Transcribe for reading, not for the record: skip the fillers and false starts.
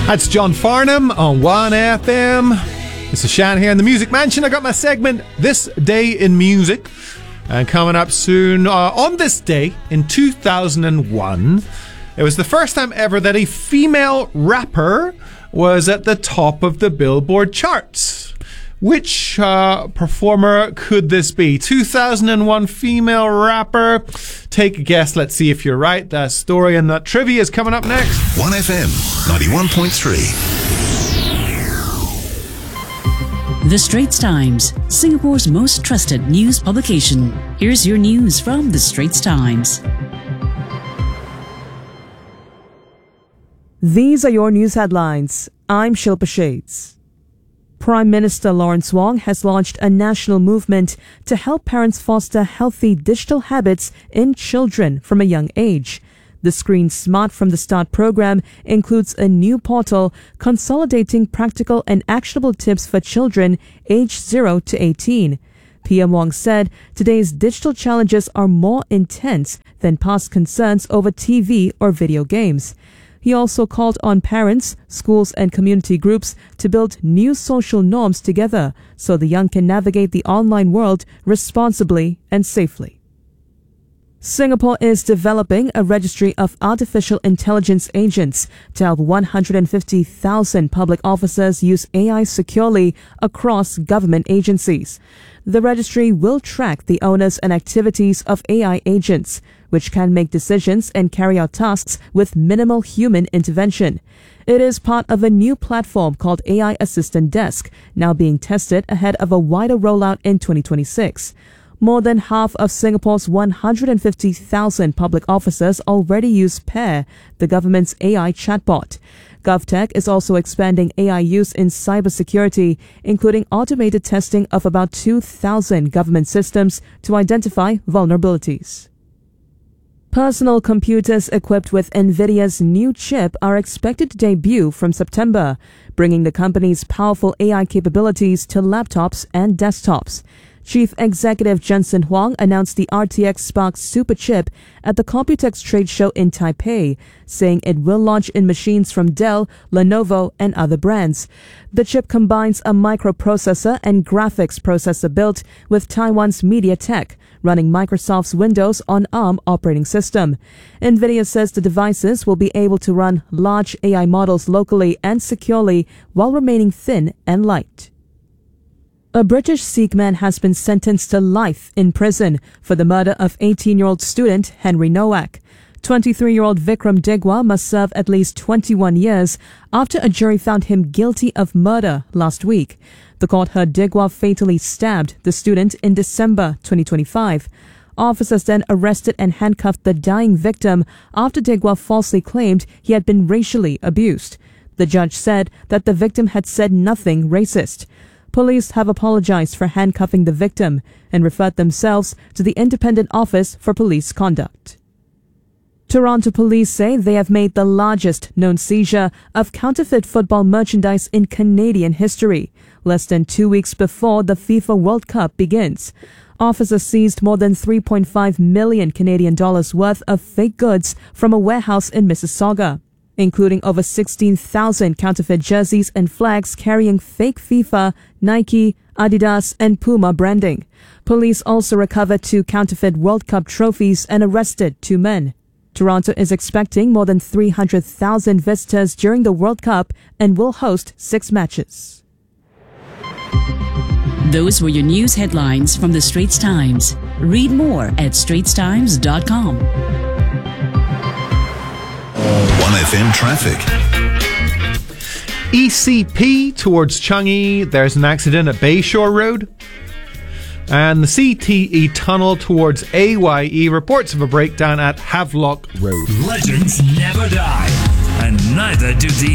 That's John Farnham on 1FM. This is Shan here in the Music Mansion. I got my segment, This Day in Music. And coming up soon, on this day in 2001, it was the first time ever that a female rapper was at the top of the Billboard charts. Which performer could this be? 2001 female rapper. Take a guess. Let's see if you're right. That story and that trivia is coming up next. 1FM 91.3. The Straits Times, Singapore's most trusted news publication. Here's your news from The Straits Times. These are your news headlines. I'm Shilpa Shades. Prime Minister Lawrence Wong has launched a national movement to help parents foster healthy digital habits in children from a young age. The Screen Smart from the Start program includes a new portal consolidating practical and actionable tips for children aged 0 to 18. PM Wong said today's digital challenges are more intense than past concerns over TV or video games. He also called on parents, schools and community groups to build new social norms together so the young can navigate the online world responsibly and safely. Singapore is developing a registry of artificial intelligence agents to help 150,000 public officers use AI securely across government agencies. The registry will track the owners and activities of AI agents, which can make decisions and carry out tasks with minimal human intervention. It is part of a new platform called AI Assistant Desk, now being tested ahead of a wider rollout in 2026. More than half of Singapore's 150,000 public officers already use Pair, the government's AI chatbot. GovTech is also expanding AI use in cybersecurity, including automated testing of about 2,000 government systems to identify vulnerabilities. Personal computers equipped with NVIDIA's new chip are expected to debut from September, bringing the company's powerful AI capabilities to laptops and desktops. Chief Executive Jensen Huang announced the RTX Spark Super Chip at the Computex trade show in Taipei, saying it will launch in machines from Dell, Lenovo, and other brands. The chip combines a microprocessor and graphics processor built with Taiwan's MediaTek, running Microsoft's Windows on ARM operating system. NVIDIA says the devices will be able to run large AI models locally and securely while remaining thin and light. A British Sikh man has been sentenced to life in prison for the murder of 18-year-old student Henry Nowak. 23-year-old Vikram Digwa must serve at least 21 years after a jury found him guilty of murder last week. The court heard Digwa fatally stabbed the student in December 2025. Officers then arrested and handcuffed the dying victim after Digwa falsely claimed he had been racially abused. The judge said that the victim had said nothing racist. Police have apologized for handcuffing the victim and referred themselves to the Independent Office for Police Conduct. Toronto police say they have made the largest known seizure of counterfeit football merchandise in Canadian history, less than 2 weeks before the FIFA World Cup begins. Officers seized more than 3.5 million Canadian dollars worth of fake goods from a warehouse in Mississauga, including over 16,000 counterfeit jerseys and flags carrying fake FIFA, Nike, Adidas, and Puma branding. Police also recovered 2 counterfeit World Cup trophies and arrested 2 men. Toronto is expecting more than 300,000 visitors during the World Cup and will host 6 matches. Those were your news headlines from The Straits Times. Read more at straitstimes.com. 1FM traffic. ECP towards Changi, there's an accident at Bayshore Road. And the CTE tunnel towards AYE reports of a breakdown at Havelock Road. Legends never die, and neither do these.